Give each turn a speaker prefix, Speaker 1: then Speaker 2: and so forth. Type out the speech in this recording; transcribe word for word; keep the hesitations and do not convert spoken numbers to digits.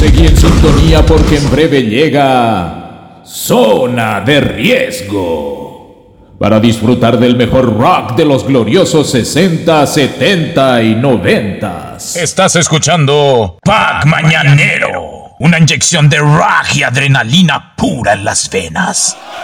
Speaker 1: Seguí en sintonía porque en breve llega Zona de Riesgo, para disfrutar del mejor rock de los gloriosos sesenta, setenta y noventa.
Speaker 2: Estás escuchando Pack Mañanero, una inyección de rock y adrenalina pura en las venas.